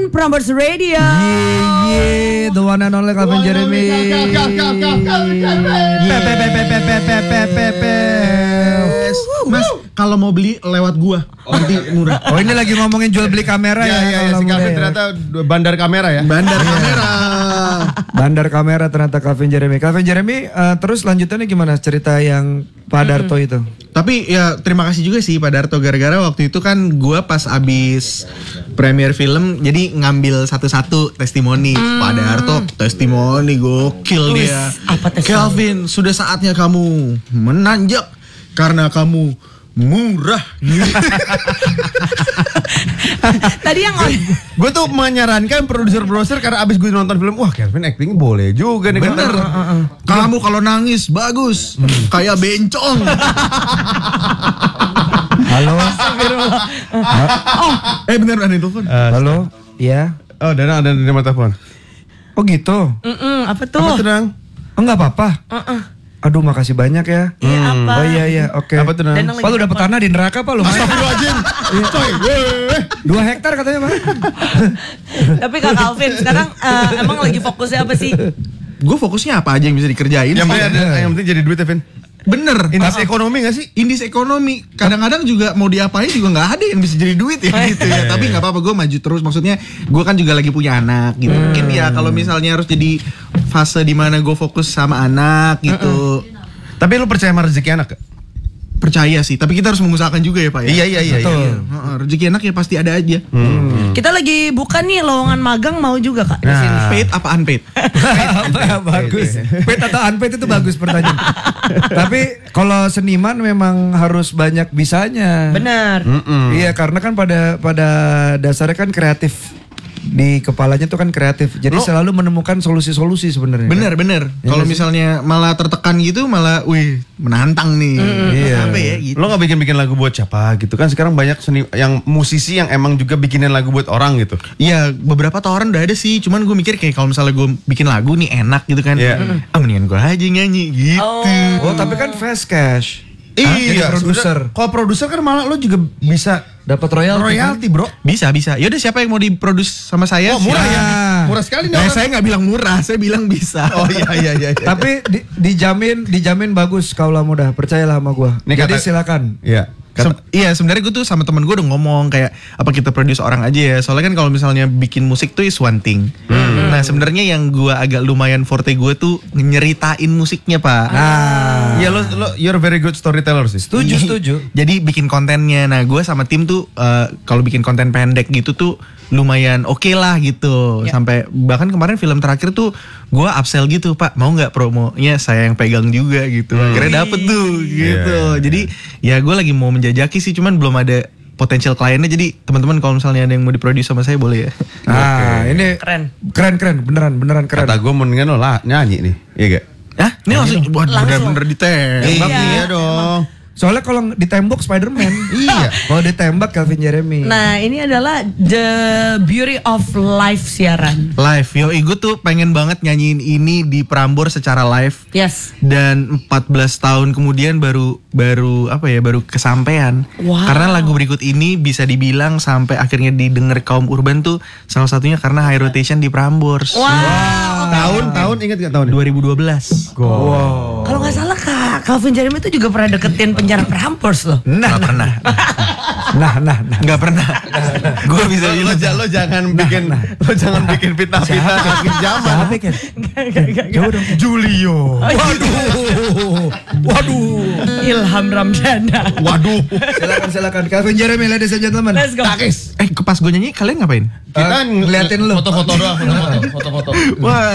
mendengarkan Prambors Radio. The one and only Calvin Jeremy. Mas, kalau mau beli lewat gua nanti murah. Oh, ini lagi ngomongin jual beli kamera ya. Si Calvin ternyata bandar kamera ya. Bandar kamera. Bandar kamera ternyata Calvin Jeremy. Calvin Jeremy, terus lanjutannya gimana cerita yang Pak Darto itu? Tapi ya terima kasih juga sih Pak Darto, gara-gara waktu itu kan gua pas abis premier film jadi ngambil satu-satu testimoni. Pak Darto testimoni gokil dia. Apa testimoni? Calvin, sudah saatnya kamu menanjak karena kamu murah. Tadi yang Gue tuh menyarankan produser-produser karena abis gue nonton film, wah Calvin acting boleh juga nih. Bener. Kamu kalau nangis bagus, kayak bencong. Halo? Bener ada telepon. Halo? Iya? Oh, Dana ada di telepon. Oh gitu? apa tuh? Apa tuh, Dang? Oh nggak apa-apa? Aduh makasih banyak ya. Apa? Oh iya, oke. Apa tuh, Dang? Pak lu dapet tanah di neraka Pak lu? Astagfirullahaladzim. Coy, 2 hektar katanya Pak. Tapi Kak Calvin sekarang emang lagi fokusnya apa sih? gue fokusnya apa aja yang bisa dikerjain. Yang penting jadi duit ya, Vin. Bener. Indeks ekonomi gak sih? Indeks ekonomi. Kadang-kadang juga mau diapain juga nggak ada yang bisa jadi duit ya gitu ya. Tapi nggak apa-apa, gue maju terus. Maksudnya gue kan juga lagi punya anak gitu. Mungkin ya kalau misalnya harus jadi fase dimana gue fokus sama anak gitu. Tapi lu percaya sama rezeki anak gak? Percaya sih, tapi kita harus mengusahakan juga ya Pak ya. Iya. Betul. Rezeki anak ya pasti ada aja. Kita lagi buka nih lowongan magang, mau juga Kak di sini. Paid apa unpaid? Apa ya bagus. Paid atau unpaid itu bagus pertanyaan. Tapi kalau seniman memang harus banyak bisanya. Benar. Iya, karena kan pada dasarnya kan kreatif. Di kepalanya tuh kan kreatif. Jadi selalu menemukan solusi-solusi sebenarnya. Bener. Ya Kalau nggak sih? misalnya malah tertekan gitu, malah wih menantang nih. Iya. Apa ya gitu. Lo gak bikin lagu buat siapa gitu kan? Sekarang banyak yang musisi yang emang juga bikinin lagu buat orang gitu. Iya, beberapa tawaran udah ada sih. Cuman gue mikir kayak kalau misalnya gue bikin lagu nih enak gitu kan. Iya. Mendingan gue aja nyanyi gitu. Oh, tapi kan fast cash. Iya, jadi produser. Kalau produser kan malah lo juga bisa Dapat royalti. bro. Bisa. Yaudah siapa yang mau diproduce sama saya? Oh, murah ya. Silakan. Murah sekali nih. Saya nggak bilang murah, saya bilang bisa. Oh iya. Tapi dijamin bagus kaulah muda, percayalah sama gua. Nih Jadi kata- silakan. Iya. Iya sebenarnya gue tuh sama temen gue udah ngomong kayak apa kita produce orang aja ya. Soalnya kan kalau misalnya bikin musik tuh is one thing. Nah sebenarnya yang gue agak lumayan forte gue tuh nyeritain musiknya Pak. Iya lo you're very good storyteller sih. Setuju. Jadi bikin kontennya. Nah gue sama tim tuh kalau bikin konten pendek gitu tuh lumayan oke lah gitu. Sampai bahkan kemarin film terakhir tuh gue upsell gitu Pak, mau nggak promonya saya yang pegang juga gitu. Akhirnya dapet tuh gitu. Jadi ya gue lagi mau menjajaki sih, cuman belum ada potensial kliennya. Jadi teman-teman kalau misalnya ada yang mau diproduce sama saya boleh ya. Ini keren, beneran keren. Kata gue mendingan lo lah nyanyi nih. Iya gak? Hah? Ini langsung buat bener-bener ditembak nih ya dong. Soalnya kalau ditembak Spider-Man. Iya. Kalau ditembak Calvin Jeremy. Nah ini adalah the beauty of live siaran. Live, gue tuh pengen banget nyanyiin ini di Prambors secara live. Yes. Dan 14 tahun kemudian baru kesampaian. Wow. Karena lagu berikut ini bisa dibilang sampai akhirnya didengar kaum urban tuh salah satunya karena high rotation di Prambors. Tahun inget gak tahun? 2012. Kalau nggak salah Kak Calvin Jeremy itu juga pernah deketin penjara Prambors loh. Nggak pernah. Nggak pernah. Gue bisa bilang. Lo jangan bikin fitnah-fitnah akhir zaman. Siapa kan? Coba dong. Julio. Waduh. Ilham Ramdana. Waduh. Silakan Calvin Jeremy, ladies and gentlemen. Let's go. Pas gue nyanyi kalian ngapain? Kita ngeliatin lu. Foto-foto doang, foto-foto. Wah